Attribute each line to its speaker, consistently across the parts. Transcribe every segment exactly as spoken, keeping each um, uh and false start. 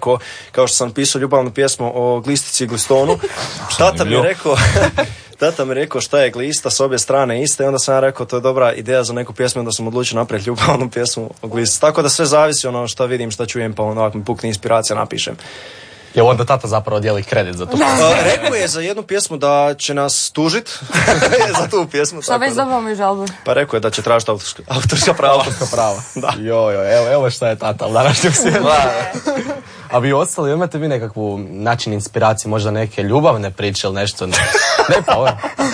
Speaker 1: rekao, kao što sam pisao ljubavnu pjesmu o glistici i glistonu, tata mi je rekao, tata mi je rekao šta je glista s obje strane iste i onda sam ja rekao to je dobra ideja za neku pjesmu, onda sam odlučio napraviti ljubavnu pjesmu o glistici. Tako da sve zavisi ono šta vidim, šta čujem, pa onda ako mi pukne inspiracija napišem.
Speaker 2: Je onda tata zapravo dijeli kredit za to?
Speaker 1: A, rekao je za jednu pjesmu da će nas tužit za tu pjesmu.
Speaker 3: Šta već dobao mi žalbu?
Speaker 1: Pa rekao je da će tražiti autorska, autorska prava.
Speaker 2: Autorska prava. Da. Jo, jo, evo, evo šta je tata u današnjem svijetu. A vi ostali, imate vi nekakvu način inspiracije, možda neke ljubavne priče ili nešto? Ne, pa ovo.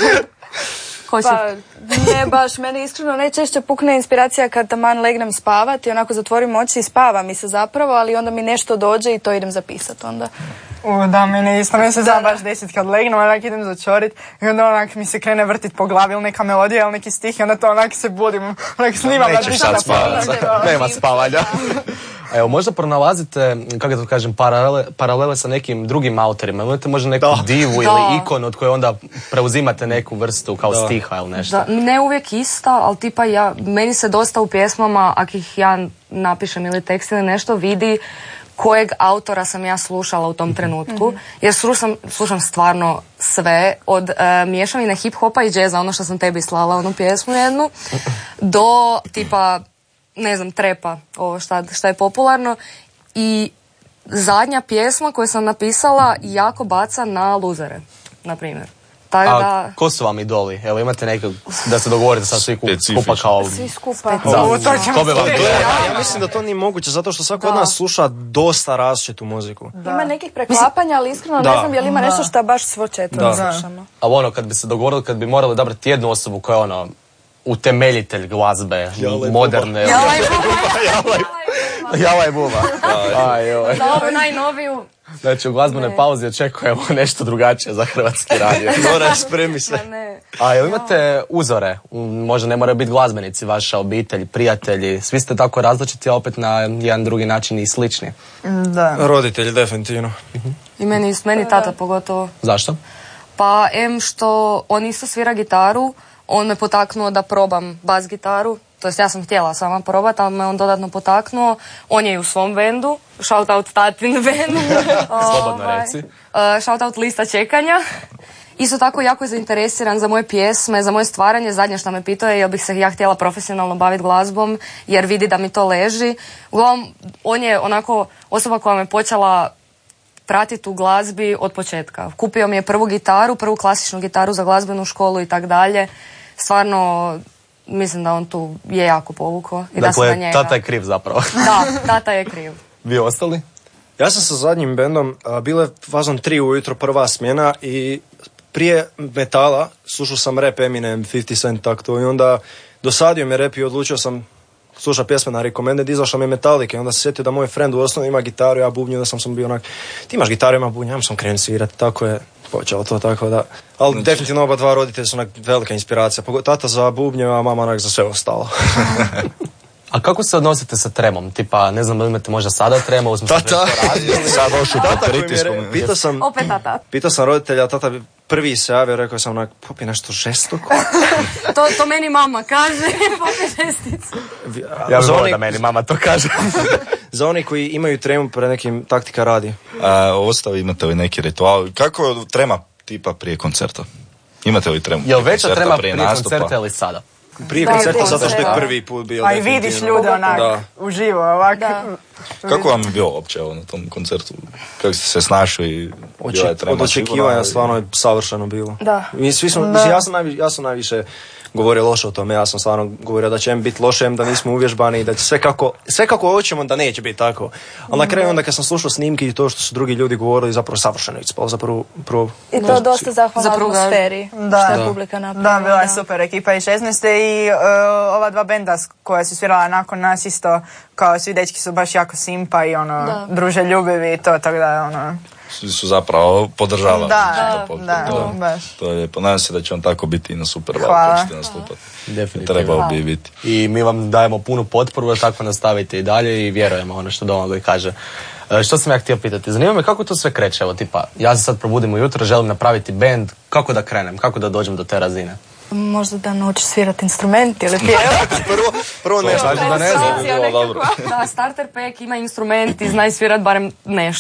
Speaker 4: Pa, ne baš, meni iskreno najčešće pukne inspiracija kad taman legnem spavat i onako zatvorim oči i spava mi se zapravo, ali onda mi nešto dođe i to idem zapisat onda.
Speaker 5: U, da, meni isto, meni se zna baš deset kad legnem, onak idem začorit i onda onak mi se krene vrtit po glavi ili neka melodija ili neki stih i onda to onak se budim, onak snimam.
Speaker 2: Nećeš sad spavat, nema spavanja. Evo, možda pronalazite, kako to kažem, paralele, paralele sa nekim drugim autorima. Imate možda neku da. divu da. ili ikon od koje onda preuzimate neku vrstu kao da. stiha ili nešto?
Speaker 3: Da, ne uvijek ista, ali tipa ja, meni se dosta u pjesmama, ako ih ja napišem ili tekst ili nešto, vidi kojeg autora sam ja slušala u tom trenutku. Mm-hmm. Jer slušam, slušam stvarno sve, od uh, miješavine hip-hopa i džeza, ono što sam tebi slala, onu pjesmu jednu, do tipa ne znam, trepa, ovo šta, šta je popularno. I zadnja pjesma koju sam napisala jako baca na luzere, na primjer.
Speaker 2: Tako da... A ko su vam idoli? Evo, imate nekog da se dogovorite sa svi skupa kao...
Speaker 4: Svi skupa.
Speaker 2: Da, o, to ćemo to
Speaker 1: ja, ja mislim da to nije moguće, zato što svako od nas sluša dosta različitu muziku.
Speaker 4: Da. Ima nekih preklapanja, ali iskreno da. ne znam je li ima nešto što baš svo četvrno slušamo.
Speaker 2: Ali ono, kad bi se dogovorili, kad bi morali odabrati jednu osobu koja je ono... utemeljitelj glazbe, Jalaj moderne...
Speaker 3: Jalaj buba.
Speaker 2: Jalaj buba.
Speaker 3: Za ovu najnoviju...
Speaker 2: Znači, u glazbenoj pauzi očekujemo nešto drugačije za hrvatski radio.
Speaker 1: Mora, spremi se.
Speaker 2: A jel imate uzore? Možda ne moraju biti glazbenici, vaša obitelj, prijatelji. Svi ste tako različiti, a opet na jedan drugi način i slični.
Speaker 5: Da.
Speaker 1: Roditelji, definitivno.
Speaker 3: Uh-huh. I meni, meni tata pogotovo.
Speaker 2: Zašto?
Speaker 3: Pa, em što on isto svira gitaru, on me potaknuo da probam bas gitaru, to jest ja sam htjela sama probati, ali me on dodatno potaknuo. On je i u svom bendu, shout out tatin bendu.
Speaker 2: Slobodno reci.
Speaker 3: Uh, shout out lista čekanja. Isto tako jako je zainteresiran za moje pjesme, za moje stvaranje. Zadnje što me pitao je jel bih se ja htjela profesionalno baviti glazbom, jer vidi da mi to leži. Uglavnom, on je onako osoba koja me počela pratiti u glazbi od početka. Kupio mi je prvu gitaru, prvu klasičnu gitaru za glazbenu školu i tak dalje. Stvarno, mislim da on tu je jako povukao. I
Speaker 2: dakle,
Speaker 3: da na njega...
Speaker 2: tata je kriv zapravo.
Speaker 3: Da, tata je kriv.
Speaker 2: Vi ostali?
Speaker 1: Ja sam sa zadnjim bendom, bile fazom tri ujutro prva smjena i prije metala slušao sam rap Eminem, fifty cent tak to i onda dosadio me rap i odlučio sam sluša pjesme na Recommended, izašla mi je Metallica i onda se sjetio da moj friend u osnovi ima gitaru, ja bubnju, da sam sam bio onak, ti imaš gitaru, ima bubnju, ja sam krenuo svirati, tako je počelo to, tako da, ali znači, definitivno oba dva roditelja su onak velika inspiracija, tata za bubnje, a mama onak za sve ostalo.
Speaker 2: A kako se odnosite sa tremom? Tipa, ne znam da imate možda sada trema, uzmite
Speaker 1: tata,
Speaker 2: sad došli pod pritiskom.
Speaker 1: Pitao sam,
Speaker 3: opet tata.
Speaker 1: Pitao sam roditelja, tata prvi se javio, rekao sam onak, popi nešto žestoko.
Speaker 3: to, to meni mama kaže, popi žesticu.
Speaker 2: Ja bih volio da meni mama to kaže.
Speaker 1: Za oni koji imaju tremu pre nekim taktika radi.
Speaker 6: A, ostao imate li neki ritual? Kako je trema tipa prije koncerta? Imate li tremu?
Speaker 2: Je li veća trema prije, prije koncerta ili sada?
Speaker 1: Prije
Speaker 4: da,
Speaker 1: koncerta, zato što je
Speaker 4: da.
Speaker 1: prvi put bio.
Speaker 5: A i vidiš ljude onak, da. uživo ovak. Da.
Speaker 6: Kako vam je bilo uopće na tom koncertu? Kako ste se snašli?
Speaker 1: Oči, od očekivanja stvarno je savršeno bilo.
Speaker 4: Da.
Speaker 1: Mi svi smo, mislim, ja, sam najvi, ja sam najviše govorio loše o tome, ja sam stvarno govorio da će em biti loše, da nismo uvježbani, da će sve kako, sve kako hoćemo da neće biti tako. Ali na kraju onda kad sam slušao snimke i to što su drugi ljudi govorili, zapravo savršeno ispalo za prvu, prvu.
Speaker 4: I to dosta zahvalno atmosferi,
Speaker 5: da,
Speaker 4: što je publika napravila.
Speaker 5: Da, bila je super ekipa i šesnaeste i uh, ova dva benda koja su svirala nakon nas isto, kao svi dečki su baš jako simpa i ono, da. druže ljubivi i to, tako da ono...
Speaker 6: Svi su zapravo podržavali.
Speaker 5: Da,
Speaker 6: to,
Speaker 5: da,
Speaker 6: to,
Speaker 5: baš.
Speaker 6: To je lijepo. Nadam se da će on tako biti i na Supervalu kad ćete nastupati.
Speaker 2: Definitivno.
Speaker 6: Trebao bi biti.
Speaker 2: I mi vam dajemo punu potporu da tako nastavite i dalje i vjerujemo ono što Domagoj kaže. E, što sam ja htio pitati? Zanima me kako to sve kreće. Evo, tipa, ja se sad probudim ujutro, želim napraviti bend. Kako da krenem? Kako da dođem do te razine?
Speaker 4: Možda da nauči svirati instrument ili pjevati.
Speaker 1: prvo, prvo nešto.
Speaker 2: Da ne znam.
Speaker 3: Da, starter pack ima instrument i zna svirati barem nešto.